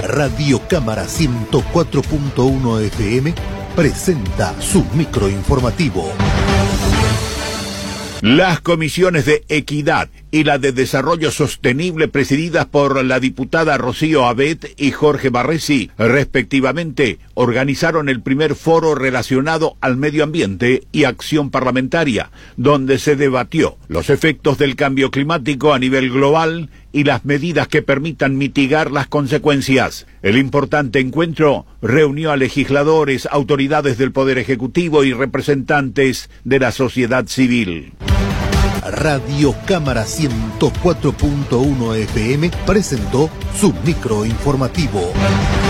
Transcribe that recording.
Radio Cámara 104.1 FM presenta su microinformativo. Las comisiones de Equidad y la de Desarrollo Sostenible, presididas por la diputada Rocío Abet y Jorge Barresi, respectivamente, organizaron el primer foro relacionado al medio ambiente y acción parlamentaria, donde se debatió los efectos del cambio climático a nivel global y las medidas que permitan mitigar las consecuencias. El importante encuentro reunió a legisladores, autoridades del Poder Ejecutivo y representantes de la sociedad civil. Radio Cámara 104.1 FM presentó su microinformativo.